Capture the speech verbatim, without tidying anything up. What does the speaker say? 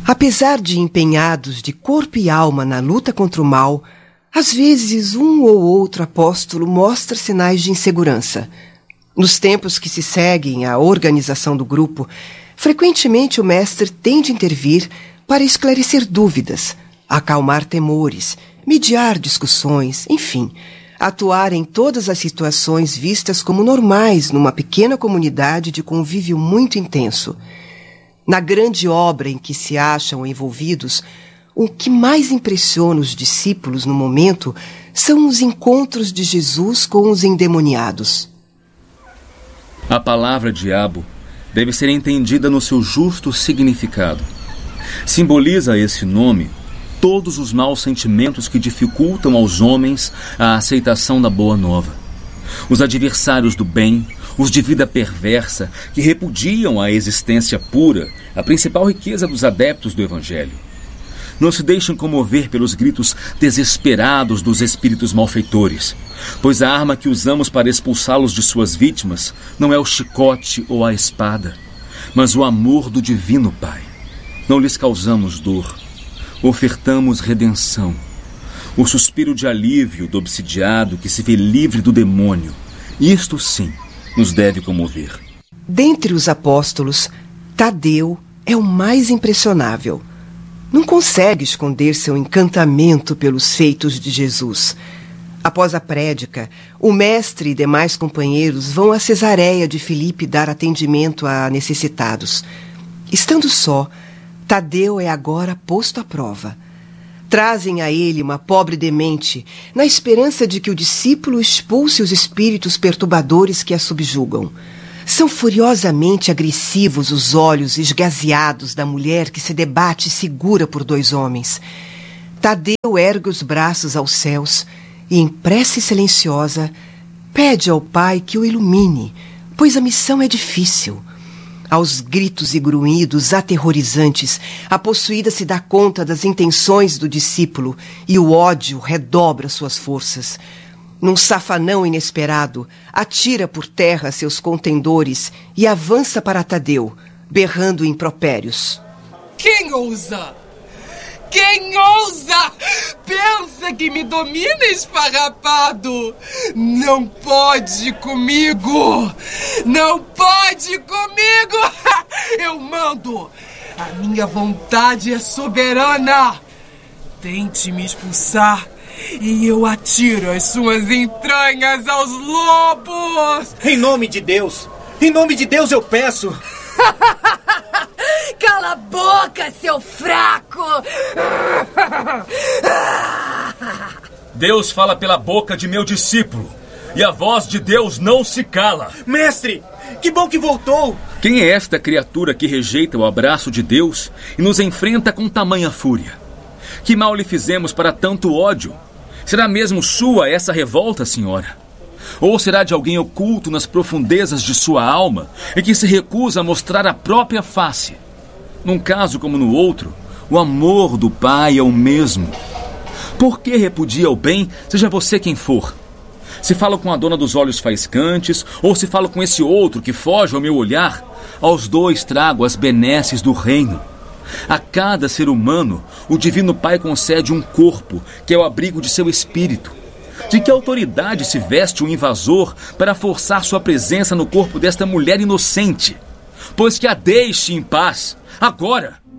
Apesar de empenhados de corpo e alma na luta contra o mal, às vezes um ou outro apóstolo mostra sinais de insegurança. Nos tempos que se seguem à organização do grupo, frequentemente o mestre tem de intervir para esclarecer dúvidas, acalmar temores, mediar discussões, enfim, atuar em todas as situações vistas como normais numa pequena comunidade de convívio muito intenso. Na grande obra em que se acham envolvidos, o que mais impressiona os discípulos no momento são os encontros de Jesus com os endemoniados. A palavra diabo deve ser entendida no seu justo significado. Simboliza esse nome todos os maus sentimentos que dificultam aos homens a aceitação da boa nova. Os adversários do bem, os de vida perversa, que repudiam a existência pura, a principal riqueza dos adeptos do Evangelho. Não se deixem comover pelos gritos desesperados dos espíritos malfeitores, pois a arma que usamos para expulsá-los de suas vítimas não é o chicote ou a espada, mas o amor do Divino Pai. Não lhes causamos dor, ofertamos redenção, o suspiro de alívio do obsidiado que se vê livre do demônio. Isto sim nos deve comover. Dentre os apóstolos, Tadeu é o mais impressionável. Não consegue esconder seu encantamento pelos feitos de Jesus. Após a prédica, o mestre e demais companheiros vão a Cesareia de Filipe dar atendimento a necessitados. Estando só, Tadeu é agora posto à prova. Trazem a ele uma pobre demente, na esperança de que o discípulo expulse os espíritos perturbadores que a subjugam. São furiosamente agressivos os olhos esgazeados da mulher que se debate segura por dois homens. Tadeu ergue os braços aos céus e, em prece silenciosa, pede ao Pai que o ilumine, pois a missão é difícil. Aos gritos e grunhidos aterrorizantes, a possuída se dá conta das intenções do discípulo e o ódio redobra suas forças. Num safanão inesperado, atira por terra seus contendores e avança para Tadeu, berrando impropérios. Quem ousa? Quem ousa? Pensa que me domina, esfarrapado? Não pode comigo! Não pode comigo! Eu mando! A minha vontade é soberana! Tente me expulsar e eu atiro as suas entranhas aos lobos! Em nome de Deus! Em nome de Deus eu peço! Cala a boca, seu fraco! Deus fala pela boca de meu discípulo, e a voz de Deus não se cala. Mestre, que bom que voltou! Quem é esta criatura que rejeita o abraço de Deus e nos enfrenta com tamanha fúria? Que mal lhe fizemos para tanto ódio? Será mesmo sua essa revolta, senhora? Ou será de alguém oculto nas profundezas de sua alma e que se recusa a mostrar a própria face? Num caso como no outro, o amor do Pai é o mesmo. Por que repudia o bem, seja você quem for? Se falo com a dona dos olhos faiscantes, ou se falo com esse outro que foge ao meu olhar, aos dois trago as benesses do reino. A cada ser humano, o Divino Pai concede um corpo, que é o abrigo de seu espírito. De que autoridade se veste um invasor para forçar sua presença no corpo desta mulher inocente? Pois que a deixe em paz, agora!